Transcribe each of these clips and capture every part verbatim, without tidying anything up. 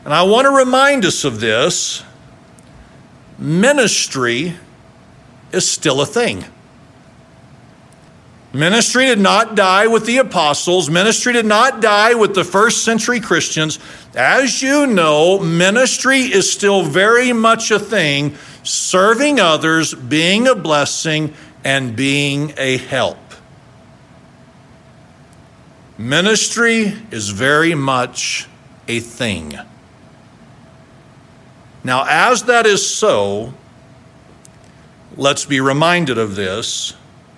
And I want to remind us of this. Ministry is still a thing. Ministry did not die with the apostles. Ministry did not die with the first century Christians. As you know, ministry is still very much a thing, serving others, being a blessing, and being a help. Ministry is very much a thing. Now, as that is so, let's be reminded of this,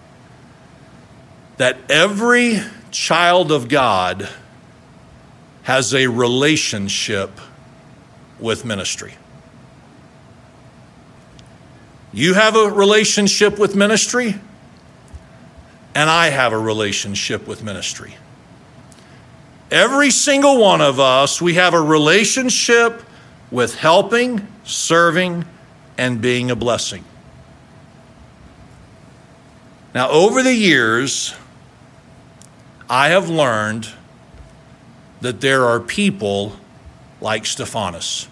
that every child of God has a relationship with ministry. You have a relationship with ministry, and I have a relationship with ministry. Every single one of us, we have a relationship with helping, serving, and being a blessing. Now, over the years, I have learned that there are people like Stephanus.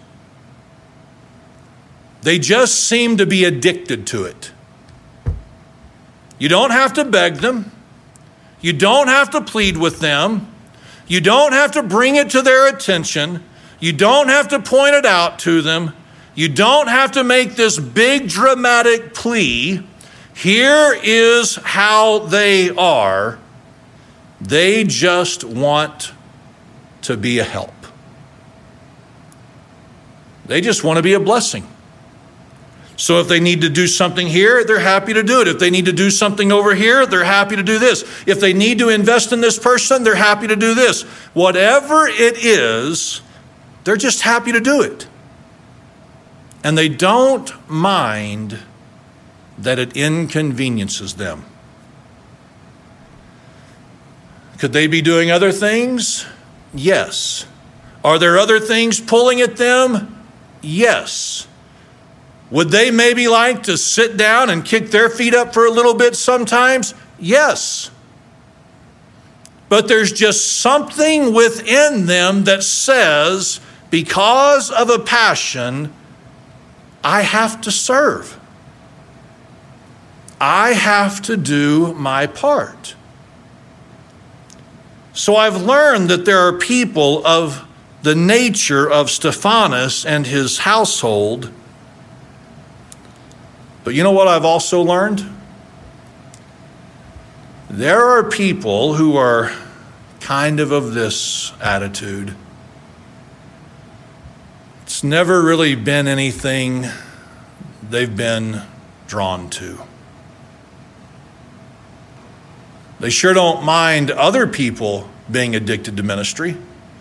They just seem to be addicted to it. You don't have to beg them. You don't have to plead with them. You don't have to bring it to their attention. You don't have to point it out to them. You don't have to make this big dramatic plea. Here is how they are. They just want to be a help. They just want to be a blessing. So if they need to do something here, they're happy to do it. If they need to do something over here, they're happy to do this. If they need to invest in this person, they're happy to do this. Whatever it is, they're just happy to do it. And they don't mind that it inconveniences them. Could they be doing other things? Yes. Are there other things pulling at them? Yes. Would they maybe like to sit down and kick their feet up for a little bit sometimes? Yes. But there's just something within them that says, because of a passion, I have to serve. I have to do my part. So I've learned that there are people of the nature of Stephanus and his household. But you know what I've also learned? There are people who are kind of of this attitude. It's never really been anything they've been drawn to. They sure don't mind other people being addicted to ministry.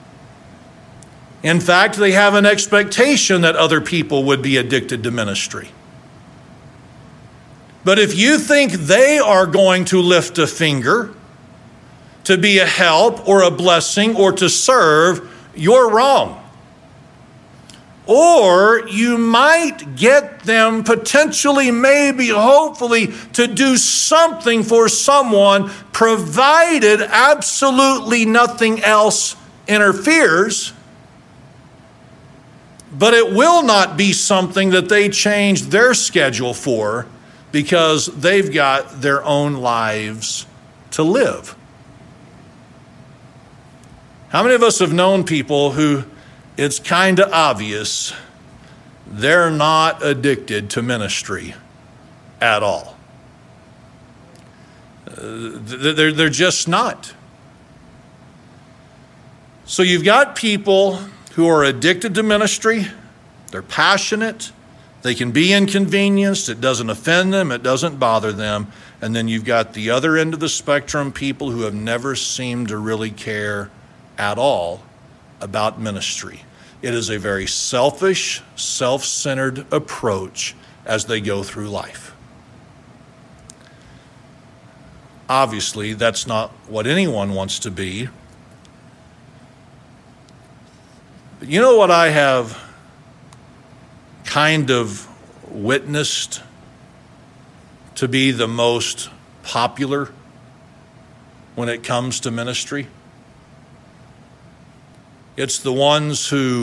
In fact, they have an expectation that other people would be addicted to ministry. But if you think they are going to lift a finger to be a help or a blessing or to serve, you're wrong. Or you might get them potentially, maybe, hopefully, to do something for someone, provided absolutely nothing else interferes. But it will not be something that they change their schedule for, because they've got their own lives to live. How many of us have known people who it's kind of obvious they're not addicted to ministry at all? Uh, they're, they're just not. So you've got people who are addicted to ministry. They're passionate. They can be inconvenienced. It doesn't offend them. It doesn't bother them. And then you've got the other end of the spectrum, people who have never seemed to really care at all about ministry. It is a very selfish, self-centered approach as they go through life. Obviously, that's not what anyone wants to be. But you know what I have kind of witnessed to be the most popular when it comes to ministry? It's the ones who